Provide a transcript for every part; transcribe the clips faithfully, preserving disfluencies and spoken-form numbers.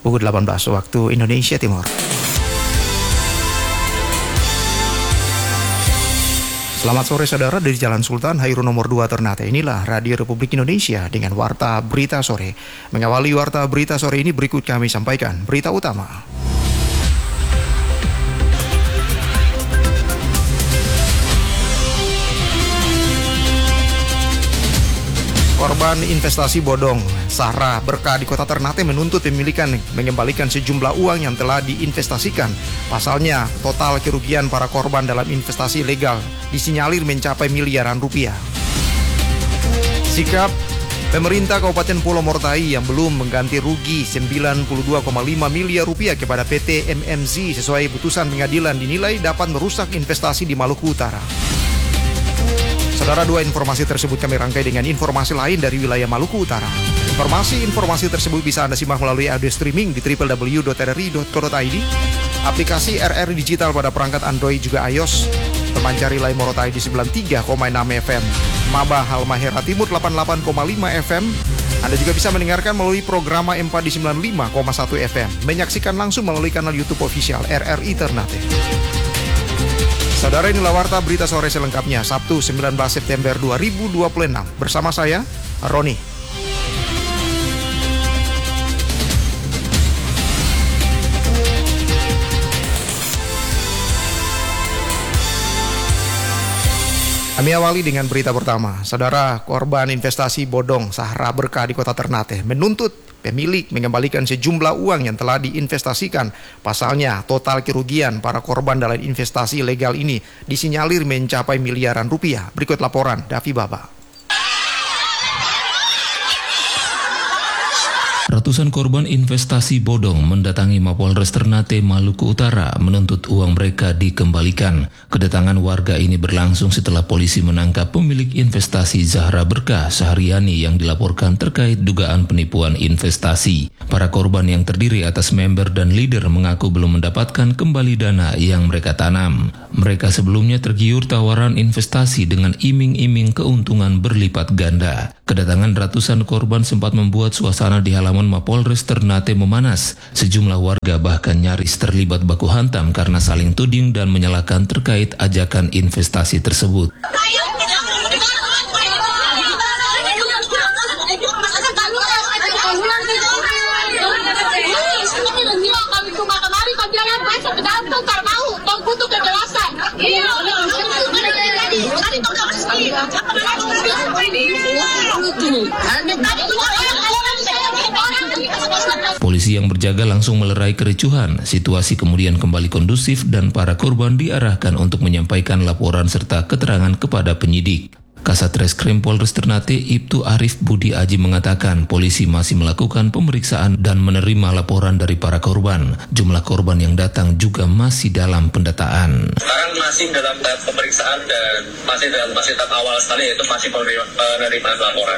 pukul delapan belas waktu Indonesia Timur. Selamat sore saudara, dari Jalan Sultan Hairun nomor dua Ternate. Inilah Radio Republik Indonesia dengan Warta Berita Sore. Mengawali Warta Berita Sore ini berikut kami sampaikan berita utama. Korban investasi bodong Sahra Berkah di Kota Ternate menuntut pemilikan mengembalikan sejumlah uang yang telah diinvestasikan. Pasalnya, total kerugian para korban dalam investasi ilegal disinyalir mencapai miliaran rupiah. Sikap pemerintah Kabupaten Pulau Mortai yang belum mengganti rugi sembilan puluh dua koma lima miliar rupiah kepada P T M M Z sesuai putusan pengadilan dinilai dapat merusak investasi di Maluku Utara. Saudara, dua informasi tersebut kami rangkai dengan informasi lain dari wilayah Maluku Utara. Informasi-informasi tersebut bisa Anda simak melalui audio streaming di w w w dot r r i dot co dot i d, aplikasi R R Digital pada perangkat Android juga iOS, pemancar relay Morotai di sembilan puluh tiga koma enam F M, Maba Halmahera Timur delapan puluh delapan koma lima F M. Anda juga bisa mendengarkan melalui program M empat di sembilan puluh lima koma satu F M, menyaksikan langsung melalui kanal YouTube official R R I Ternate. Saudara, inilah Warta Berita Sore selengkapnya, Sabtu sembilan belas September dua ribu dua puluh enam. Bersama saya, Roni. Kami awali dengan berita pertama. Saudara, korban investasi bodong Sahra Berkah di Kota Ternate menuntut pemilik mengembalikan sejumlah uang yang telah diinvestasikan. Pasalnya, total kerugian para korban dalam investasi ilegal ini disinyalir mencapai miliaran rupiah. Berikut laporan Davi Baba. Ratusan korban investasi bodong mendatangi Mapolres Ternate, Maluku Utara menuntut uang mereka dikembalikan. Kedatangan warga ini berlangsung setelah polisi menangkap pemilik investasi Zahra Berkah Sahriani yang dilaporkan terkait dugaan penipuan investasi. Para korban yang terdiri atas member dan leader mengaku belum mendapatkan kembali dana yang mereka tanam. Mereka sebelumnya tergiur tawaran investasi dengan iming-iming keuntungan berlipat ganda. Kedatangan ratusan korban sempat membuat suasana di halaman Mapolres Ternate memanas. Sejumlah warga bahkan nyaris terlibat baku hantam karena saling tuding dan menyalahkan terkait ajakan investasi tersebut. Polisi yang berjaga langsung melerai kericuhan. Situasi kemudian kembali kondusif dan para korban diarahkan untuk menyampaikan laporan serta keterangan kepada penyidik. Kasat Reskrim Polres Ternate Ibtu Arif Budi Aji mengatakan polisi masih melakukan pemeriksaan dan menerima laporan dari para korban. Jumlah korban yang datang juga masih dalam pendataan. Sekarang masih dalam tahap pemeriksaan dan masih dalam masih tahap awal sekali, yaitu masih penerimaan laporan.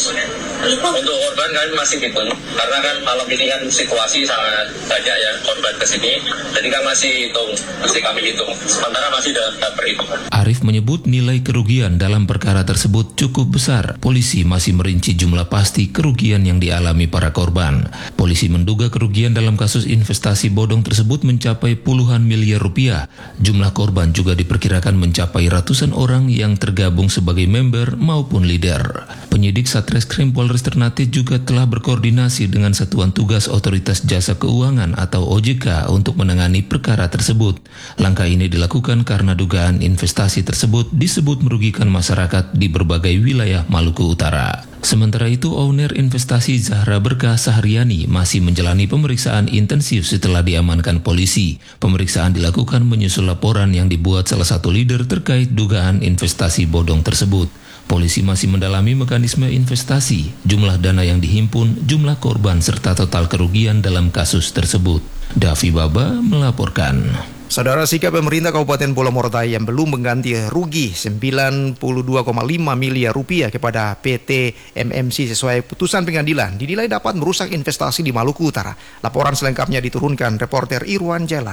Untuk korban kan masih hitung, karena kan malam ini kan situasi sangat banyak ya korban kesini, jadi kan masih hitung, masih kami hitung. Sementara masih dalam tahap perhitungan. Arif menyebut nilai kerugian dalam perkara Perkara tersebut cukup besar. Polisi masih merinci jumlah pasti kerugian yang dialami para korban. Polisi menduga kerugian dalam kasus investasi bodong tersebut mencapai puluhan miliar rupiah. Jumlah korban juga diperkirakan mencapai ratusan orang yang tergabung sebagai member maupun leader. Penyidik Satreskrim Polres Ternate juga telah berkoordinasi dengan Satuan Tugas Otoritas Jasa Keuangan atau O J K untuk menangani perkara tersebut. Langkah ini dilakukan karena dugaan investasi tersebut disebut merugikan masyarakat di berbagai wilayah Maluku Utara. Sementara itu, owner investasi Zahra Berkah Sahriani masih menjalani pemeriksaan intensif setelah diamankan polisi. Pemeriksaan dilakukan menyusul laporan yang dibuat salah satu leader terkait dugaan investasi bodong tersebut. Polisi masih mendalami mekanisme investasi, jumlah dana yang dihimpun, jumlah korban, serta total kerugian dalam kasus tersebut. Davi Baba melaporkan. Saudara, sikap pemerintah Kabupaten Pulau Mortai yang belum mengganti rugi sembilan puluh dua koma lima miliar rupiah kepada P T M M Z sesuai putusan pengadilan dinilai dapat merusak investasi di Maluku Utara. Laporan selengkapnya diturunkan reporter Irwan Jalan.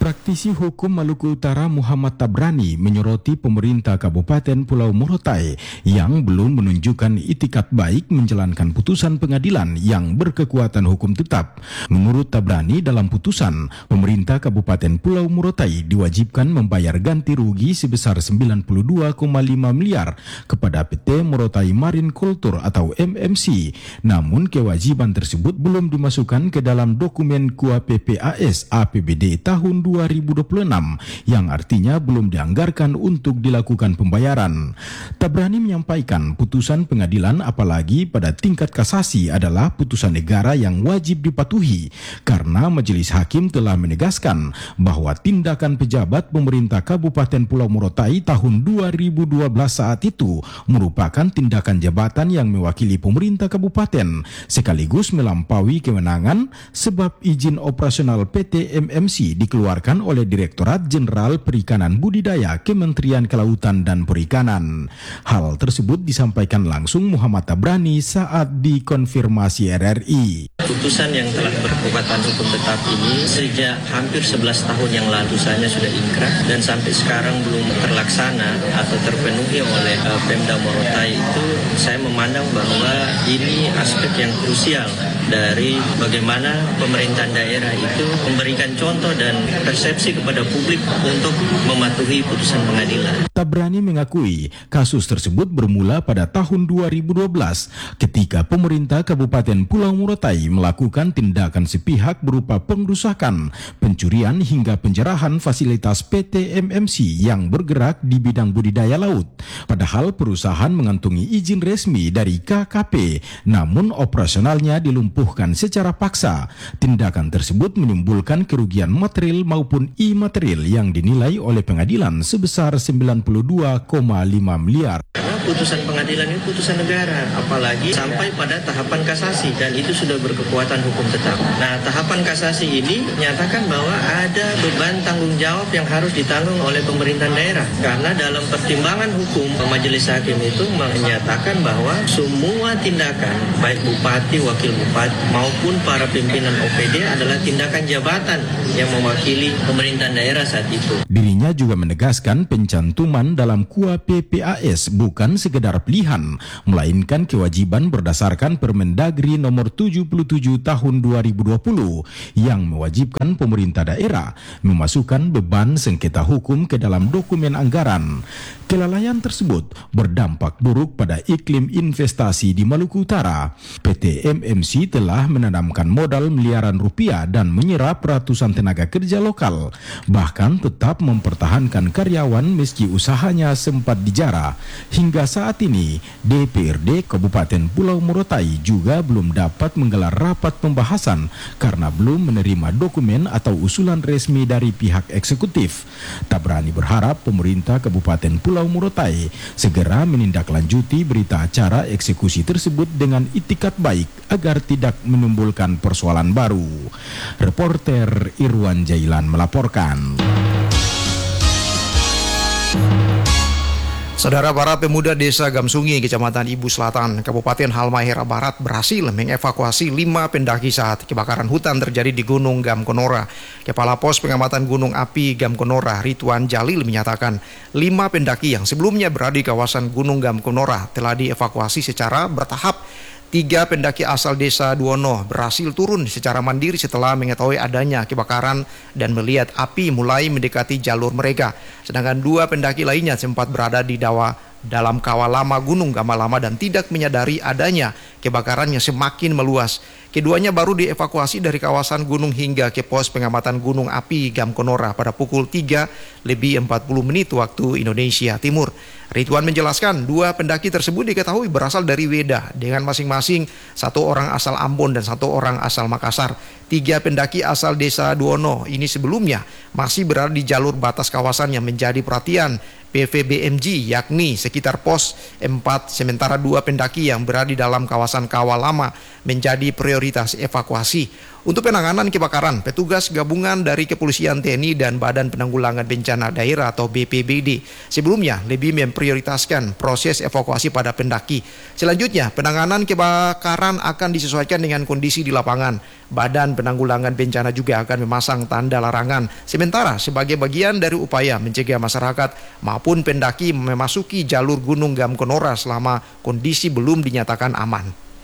Praktisi hukum Maluku Utara Muhammad Tabrani menyoroti pemerintah Kabupaten Pulau Morotai yang belum menunjukkan itikat baik menjalankan putusan pengadilan yang berkekuatan hukum tetap. Menurut Tabrani, dalam putusan, pemerintah Kabupaten Pulau Morotai diwajibkan membayar ganti rugi sebesar sembilan puluh dua koma lima miliar kepada P T Morotai Marine Culture atau M M C. Namun kewajiban tersebut belum dimasukkan ke dalam dokumen K U A P P A S A P B D tahun dua ribu dua puluh enam yang artinya belum dianggarkan untuk dilakukan pembayaran. Tabrani menyampaikan putusan pengadilan apalagi pada tingkat kasasi adalah putusan negara yang wajib dipatuhi karena majelis hakim telah menegaskan bahwa tindakan pejabat pemerintah Kabupaten Pulau Morotai tahun dua ribu dua belas saat itu merupakan tindakan jabatan yang mewakili pemerintah kabupaten sekaligus melampaui kewenangan sebab izin operasional P T M M C dikeluarkan oleh Direktorat Jenderal Perikanan Budidaya Kementerian Kelautan dan Perikanan. Hal tersebut disampaikan langsung Muhammad Tabrani saat dikonfirmasi R R I. Putusan yang telah berkekuatan hukum tetap ini sejak hampir sebelas tahun yang lalu saya sudah inkrah dan sampai sekarang belum terlaksana atau terpenuhi oleh uh, Pemda Morotai. Itu saya memandang bahwa ini aspek yang krusial dari bagaimana pemerintahan daerah itu memberikan contoh dan persepsi kepada publik untuk mematuhi putusan pengadilan. Tabrani mengakui kasus tersebut bermula pada tahun dua ribu dua belas ketika pemerintah Kabupaten Pulau Morotai melakukan tindakan sepihak berupa pengrusakan, pencurian hingga penjarahan fasilitas P T M M C yang bergerak di bidang budidaya laut. Padahal perusahaan mengantongi izin resmi dari K K P, namun operasionalnya dilumpuhkan secara paksa. Tindakan tersebut menimbulkan kerugian material maupun imaterial yang dinilai oleh pengadilan sebesar sembilan puluh dua koma lima miliar. Karena putusan pengadilan ini putusan negara, apalagi sampai pada tahapan kasasi dan itu sudah berkekuatan hukum tetap. Nah, tahapan kasasi ini menyatakan bahwa ada beban tanggung jawab yang harus ditanggung oleh pemerintahan daerah. Karena dalam pertimbangan hukum majelis hakim itu menyatakan bahwa semua tindakan baik bupati, wakil bupati maupun para pimpinan O P D adalah tindakan jabatan yang mewakili pemerintahan daerah saat itu. Dirinya juga menegaskan pencantuman dalam K U A P P A S bukan sekedar pilihan, melainkan kewajiban berdasarkan Permendagri nomor tujuh puluh tujuh tahun dua ribu dua puluh yang mewajibkan pemerintah daerah memasukkan beban sengketa hukum ke dalam dokumen anggaran. Kelalaian tersebut berdampak buruk pada iklim investasi di Maluku Utara. P T M M C telah menanamkan modal miliaran rupiah dan menyerap ratusan tenaga kerja lokal, bahkan tetap mempertahankan karyawan meski usahanya sempat dijara. Hingga saat ini, D P R D Kabupaten Pulau Morotai juga belum dapat menggelar rapat pembahasan karena belum menerima dokumen atau usulan resmi dari pihak eksekutif. Tabrani berharap pemerintah Kabupaten Pulau Morotai segera menindaklanjuti berita acara eksekusi tersebut dengan itikat baik agar tidak menimbulkan persoalan baru. Reporter Irwan Jailan melaporkan. Saudara, para pemuda desa Gamsungi, Kecamatan Ibu Selatan, Kabupaten Halmahera Barat berhasil mengevakuasi lima pendaki saat kebakaran hutan terjadi di Gunung Gamkonora. Kepala Pos Pengamatan Gunung Api Gamkonora, Ridwan Jalil, menyatakan lima pendaki yang sebelumnya berada di kawasan Gunung Gamkonora telah dievakuasi secara bertahap. Tiga pendaki asal desa Duono berhasil turun secara mandiri setelah mengetahui adanya kebakaran dan melihat api mulai mendekati jalur mereka. Sedangkan dua pendaki lainnya sempat berada di dawa dalam kawah lama Gunung Gamalama dan tidak menyadari adanya kebakaran yang semakin meluas. Keduanya baru dievakuasi dari kawasan gunung hingga ke pos pengamatan gunung api Gamkonora pada pukul tiga lebih empat puluh menit waktu Indonesia Timur. Ridwan menjelaskan dua pendaki tersebut diketahui berasal dari Weda dengan masing-masing satu orang asal Ambon dan satu orang asal Makassar. Tiga pendaki asal desa Duono ini sebelumnya masih berada di jalur batas kawasan yang menjadi perhatian P V B M G, yakni sekitar pos empat, sementara dua pendaki yang berada di dalam kawasan kawah lama menjadi prioritas evakuasi. Untuk penanganan kebakaran, petugas gabungan dari Kepolisian T N I dan Badan Penanggulangan Bencana Daerah atau B P B D sebelumnya lebih memprioritaskan proses evakuasi pada pendaki. Selanjutnya, penanganan kebakaran akan disesuaikan dengan kondisi di lapangan. Badan Penanggulangan Bencana juga akan memasang tanda larangan. Sementara sebagai bagian dari upaya mencegah masyarakat maupun pendaki memasuki jalur Gunung Gamkonora selama kondisi belum dinyatakan aman.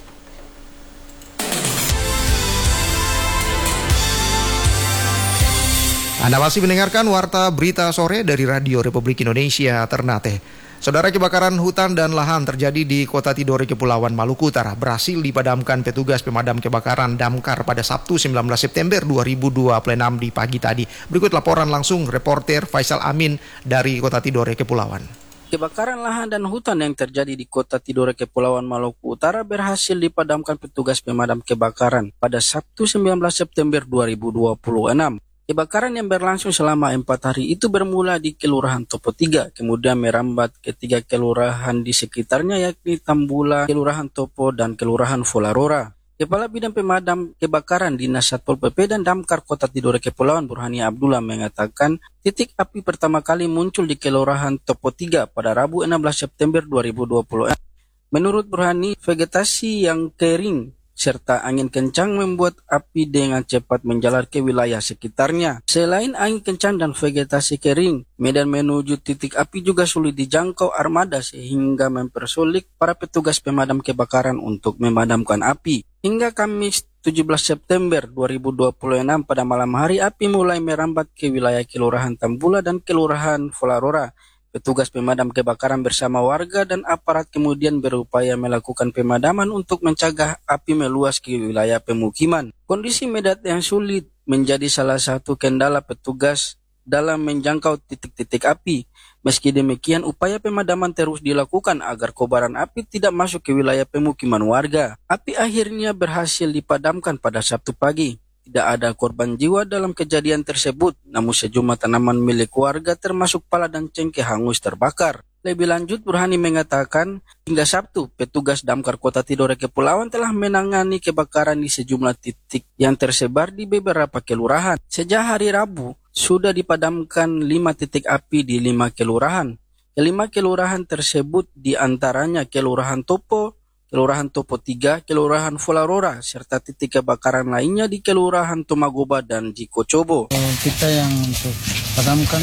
Anda masih mendengarkan Warta Berita Sore dari Radio Republik Indonesia Ternate. Saudara, kebakaran hutan dan lahan terjadi di Kota Tidore, Kepulauan Maluku Utara berhasil dipadamkan petugas pemadam kebakaran Damkar pada Sabtu sembilan belas September dua ribu dua puluh enam di pagi tadi. Berikut laporan langsung reporter Faisal Amin dari Kota Tidore, Kepulauan. Kebakaran lahan dan hutan yang terjadi di Kota Tidore, Kepulauan Maluku Utara berhasil dipadamkan petugas pemadam kebakaran pada Sabtu sembilan belas September dua ribu dua puluh enam. Kebakaran yang berlangsung selama empat hari itu bermula di Kelurahan Topo tiga, kemudian merambat ke tiga kelurahan di sekitarnya yakni Tambula, Kelurahan Topo, dan Kelurahan Folarora. Kepala Bidang Pemadam Kebakaran Dinas Satpol P P dan Damkar Kota Tidore Kepulauan Burhani Abdullah mengatakan titik api pertama kali muncul di Kelurahan Topo tiga pada Rabu enam belas September dua ribu dua puluh. Menurut Burhani, vegetasi yang kering serta angin kencang membuat api dengan cepat menjalar ke wilayah sekitarnya. Selain angin kencang dan vegetasi kering, medan menuju titik api juga sulit dijangkau armada sehingga mempersulit para petugas pemadam kebakaran untuk memadamkan api. Hingga Kamis tujuh belas September dua ribu dua puluh enam pada malam hari, api mulai merambat ke wilayah Kelurahan Tambula dan Kelurahan Folarora. Petugas pemadam kebakaran bersama warga dan aparat kemudian berupaya melakukan pemadaman untuk mencegah api meluas ke wilayah pemukiman. Kondisi medan yang sulit menjadi salah satu kendala petugas dalam menjangkau titik-titik api. Meski demikian, upaya pemadaman terus dilakukan agar kobaran api tidak masuk ke wilayah pemukiman warga. Api akhirnya berhasil dipadamkan pada Sabtu pagi. Tidak ada korban jiwa dalam kejadian tersebut, namun sejumlah tanaman milik warga termasuk pala dan cengkeh hangus terbakar. Lebih lanjut, Burhani mengatakan hingga Sabtu, petugas Damkar Kota Tidore Kepulauan telah menangani kebakaran di sejumlah titik yang tersebar di beberapa kelurahan. Sejak hari Rabu, sudah dipadamkan lima titik api di lima kelurahan. Kelima kelurahan tersebut diantaranya Kelurahan Topo, Kelurahan Topo tiga, Kelurahan Folarora, serta titik kebakaran lainnya di Kelurahan Tomagoba dan Jikocobo. Kita yang untuk padamkan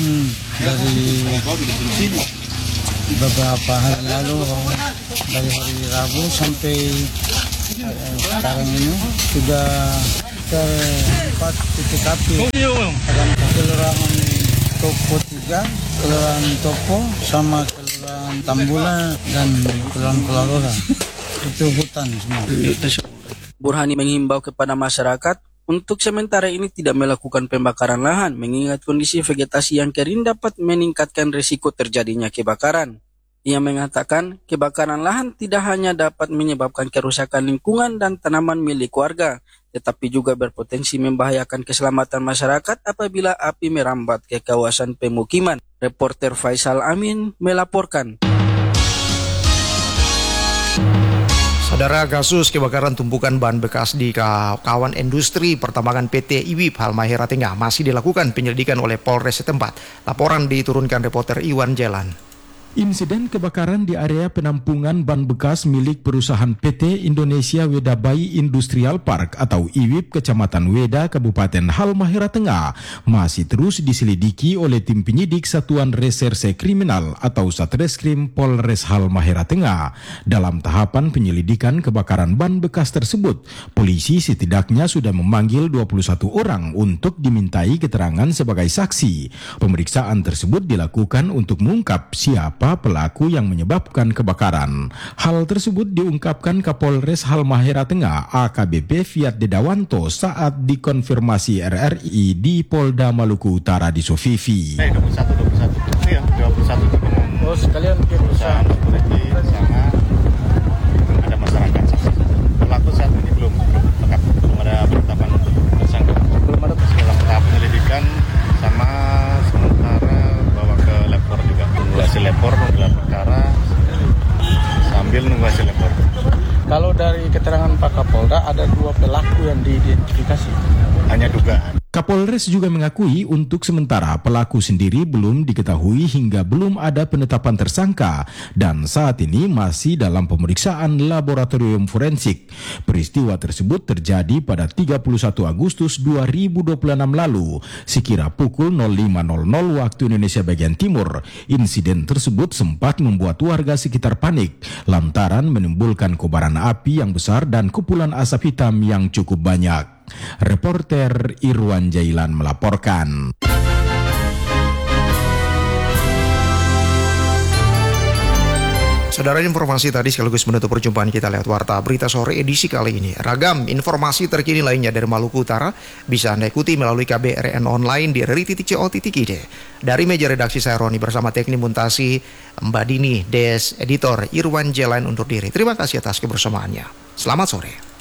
dari beberapa hari lalu, dari hari Rabu sampai eh, sekarang ini sudah terempat titik api. Padamkan Kelurahan Topo tiga, Kelurahan Topo, sama Kelurahan Tambula dan Kelurahan Folarora. Itu hutan semua. Burhani menghimbau kepada masyarakat untuk sementara ini tidak melakukan pembakaran lahan, mengingat kondisi vegetasi yang kering dapat meningkatkan risiko terjadinya kebakaran. Ia mengatakan kebakaran lahan tidak hanya dapat menyebabkan kerusakan lingkungan dan tanaman milik warga, tetapi juga berpotensi membahayakan keselamatan masyarakat apabila api merambat ke kawasan pemukiman. Reporter Faisal Amin melaporkan. Saudara, kasus kebakaran tumpukan bahan bekas di kawasan industri pertambangan P T I W I P Halmahera Tengah masih dilakukan penyelidikan oleh Polres setempat. Laporan diturunkan reporter Iwan Jelan. Insiden kebakaran di area penampungan ban bekas milik perusahaan P T Indonesia Weda Bayi Industrial Park atau I W I P Kecamatan Weda, Kabupaten Halmahera Tengah masih terus diselidiki oleh tim penyidik Satuan Reserse Kriminal atau Satreskrim Polres Halmahera Tengah. Dalam tahapan penyelidikan kebakaran ban bekas tersebut, polisi setidaknya sudah memanggil dua puluh satu orang untuk dimintai keterangan sebagai saksi. Pemeriksaan tersebut dilakukan untuk mengungkap siapa pelaku yang menyebabkan kebakaran. Hal tersebut diungkapkan Kapolres Halmahera Tengah A K B P Fiat Dedawanto saat dikonfirmasi R R I di Polda Maluku Utara di Sofifi. dua puluh satu, dua puluh satu. Iya, dua puluh satu itu dengan Oh, sekalian perusahaan security sama ada masyarakat saksi. Pelaku saat ini belum lengkap, belum ada penetapan tersangka. Belum ada dalam tahap penyelidikan sama sementara bawa ke lapor juga. Hasil pelaku yang diidentifikasi. Hanya dugaan. Kapolres juga mengakui untuk sementara pelaku sendiri belum diketahui hingga belum ada penetapan tersangka dan saat ini masih dalam pemeriksaan laboratorium forensik. Peristiwa tersebut terjadi pada tiga puluh satu Agustus dua ribu dua puluh enam lalu, sekira pukul nol lima nol nol waktu Indonesia bagian timur. Insiden tersebut sempat membuat warga sekitar panik lantaran menimbulkan kobaran api yang besar dan kepulan asap hitam yang cukup banyak. Reporter Irwan Jailan melaporkan. Saudara, informasi tadi sekaligus menutup perjumpaan kita lewat Warta Berita Sore edisi kali ini. Ragam informasi terkini lainnya dari Maluku Utara bisa Anda ikuti melalui K B R N online di r r i titik co titik i d. Dari meja redaksi saya Roni bersama teknik montasi Mbak Dini, Des Editor Irwan Jailan undur diri. Terima kasih atas kebersamaannya. Selamat sore.